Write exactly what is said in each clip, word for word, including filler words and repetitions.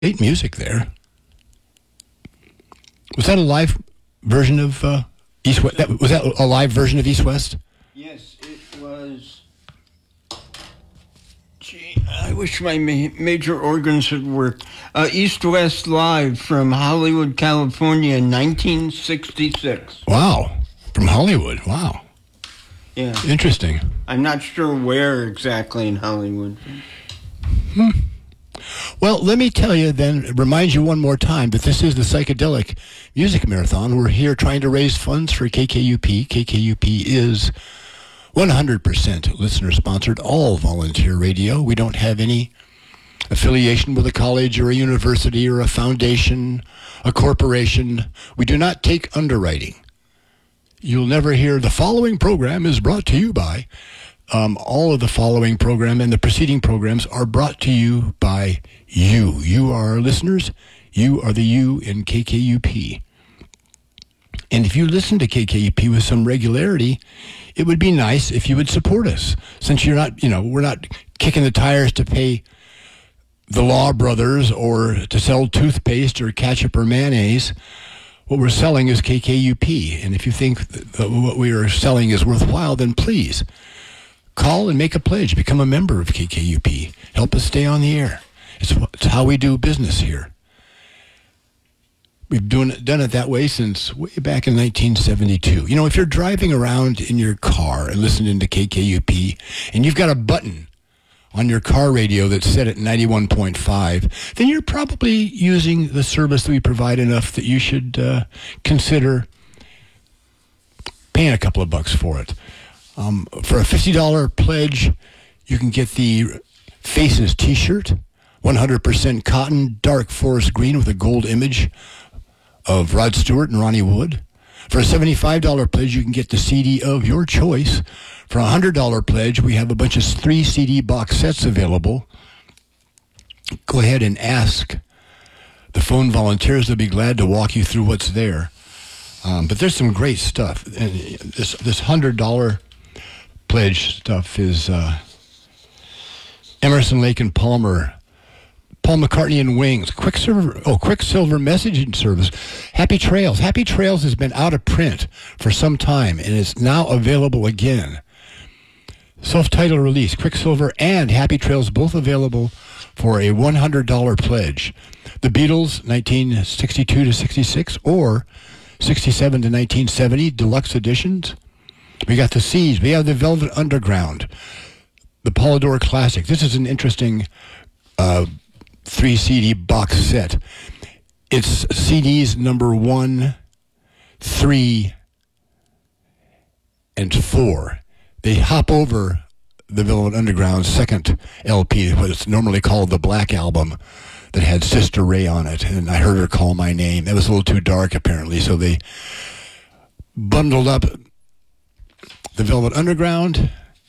Great music there. Was that a live version of uh, East West? That, was that a live version of East West? Yes, it was. Gee, I wish my ma- major organs would work. Uh, East West Live from Hollywood, California, nineteen sixty-six. Wow. From Hollywood. Wow. Yeah. Interesting. I'm not sure where exactly in Hollywood. Hmm. Well, let me tell you then, remind you one more time that this is the Psychedelic Music Marathon. We're here trying to raise funds for K K U P. K K U P is one hundred percent listener-sponsored, all volunteer radio. We don't have any affiliation with a college or a university or a foundation, a corporation. We do not take underwriting. You'll never hear the following program is brought to you by. Um, all of the following program and the preceding programs are brought to you by you. You are our listeners. You are the you in K K U P. And if you listen to K K U P with some regularity, it would be nice if you would support us. Since you're not, you know, we're not kicking the tires to pay the Law Brothers or to sell toothpaste or ketchup or mayonnaise. What we're selling is K K U P. And if you think that what we are selling is worthwhile, then please call and make a pledge. Become a member of K K U P. Help us stay on the air. It's, it's how we do business here. We've doing, done it that way since way back in nineteen seventy-two. You know, if you're driving around in your car and listening to K K U P, and you've got a button on your car radio that's set at ninety-one point five, then you're probably using the service that we provide enough that you should uh, consider paying a couple of bucks for it. Um, for a fifty dollars pledge, you can get the Faces t-shirt, one hundred percent cotton, dark forest green with a gold image of Rod Stewart and Ronnie Wood. For a seventy-five dollars pledge, you can get the C D of your choice. For a one hundred dollars pledge, we have a bunch of three C D box sets available. Go ahead and ask the phone volunteers. They'll be glad to walk you through what's there. Um, but there's some great stuff. And this this one hundred dollars pledge stuff is uh, Emerson, Lake and Palmer, Paul McCartney and Wings, Quicksilver, oh, Quicksilver Messaging Service, Happy Trails. Happy Trails has been out of print for some time and is now available again. Self-titled release, Quicksilver and Happy Trails, both available for a one hundred dollars pledge. The Beatles, nineteen sixty-two to sixty-six, or sixty-seven to nineteen seventy, deluxe editions. We got the Seas. We have the Velvet Underground, the Polydor Classic. This is an interesting uh, three C D box set. It's C Ds number one, three, and four. They hop over the Velvet Underground's second L P, what's normally called the Black Album, that had Sister Ray on it, and I heard her call my name. That was a little too dark, apparently, so they bundled up the Velvet Underground,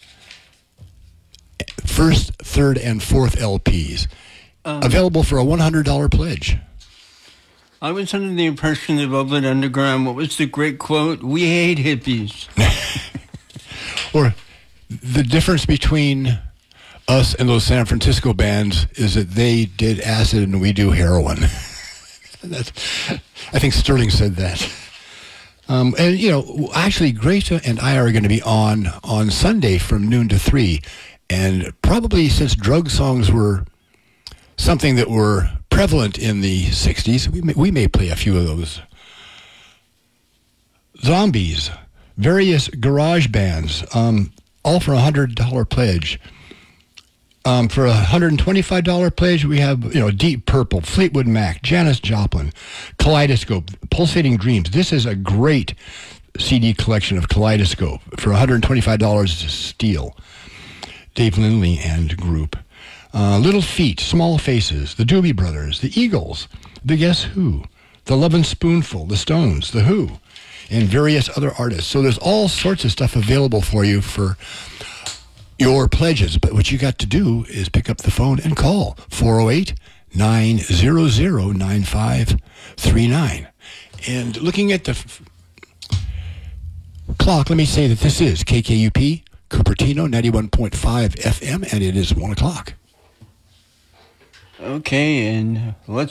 first, third, and fourth L Ps, um, available for a one hundred dollars pledge. I was under the impression the Velvet Underground, what was the great quote? We hate hippies. Or the difference between us and those San Francisco bands is that they did acid and we do heroin. That's, I think Sterling said that. Um, and, you know, actually, Greta and I are going to be on on Sunday from noon to three. And probably since drug songs were something that were prevalent in the sixties, we may, we may play a few of those. Zombies, various garage bands, um, all for a one hundred dollars pledge. Um, for a one hundred twenty-five dollars pledge, we have, you know, Deep Purple, Fleetwood Mac, Janis Joplin, Kaleidoscope, Pulsating Dreams. This is a great C D collection of Kaleidoscope for one hundred twenty-five dollars steal. Dave Lindley and group. Uh, Little Feat, Small Faces, the Doobie Brothers, the Eagles, the Guess Who, the Lovin' Spoonful, the Stones, the Who, and various other artists. So there's all sorts of stuff available for you for your pledges, but what you got to do is pick up the phone and call four oh eight, nine hundred, nine five three nine. And looking at the f- clock, let me say that this is K K U P, Cupertino, ninety-one point five F M, and it is one o'clock. Okay, and let's